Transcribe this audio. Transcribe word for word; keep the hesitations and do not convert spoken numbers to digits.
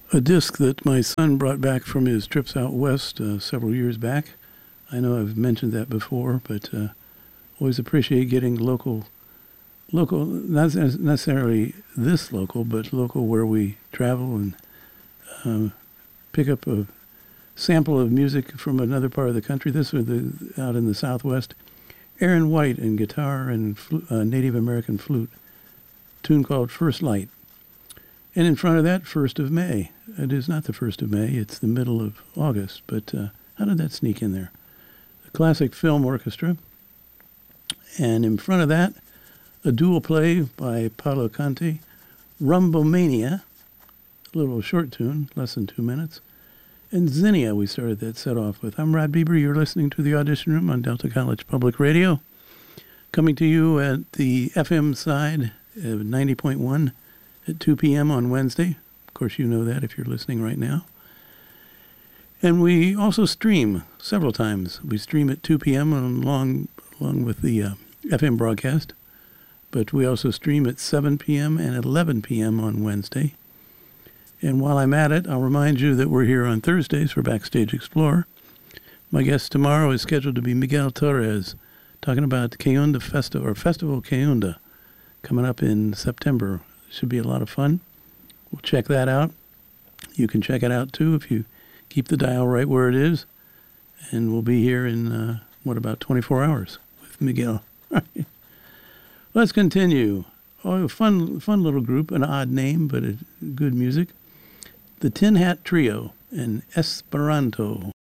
a disc that my son brought back from his trips out west uh, several years back. I know I've mentioned that before, but uh, always appreciate getting local, local, not necessarily this local, but local where we travel and uh, pick up a sample of music from another part of the country. This was the, out in the Southwest. Aaron White and guitar and fl- uh, Native American flute, tune called First Light. And in front of that, first of May. It is not the first of May, it's the middle of August, but uh, how did that sneak in there? The Classic Film Orchestra. And in front of that, a dual play by Paolo Conte, Rumbomania, a little short tune, less than two minutes. And Zinnia, we started that set off with. I'm Rod Bieber. You're listening to The Audition Room on Delta College Public Radio. Coming to you at the F M side of ninety point one at two p.m. on Wednesday. Of course, you know that if you're listening right now. And we also stream several times. We stream at two p.m. along, along with the uh, F M broadcast. But we also stream at seven p.m. and at eleven p.m. on Wednesday. And while I'm at it, I'll remind you that we're here on Thursdays for Backstage Explorer. My guest tomorrow is scheduled to be Miguel Torres, talking about Cayunda Festival, or Festival Cayunda, coming up in September. Should be a lot of fun. We'll check that out. You can check it out, too, if you keep the dial right where it is. And we'll be here in, uh, what, about twenty-four hours with Miguel. Let's continue. Oh, a fun, fun little group, an odd name, but a, good music. The Tin Hat Trio and Esperanto.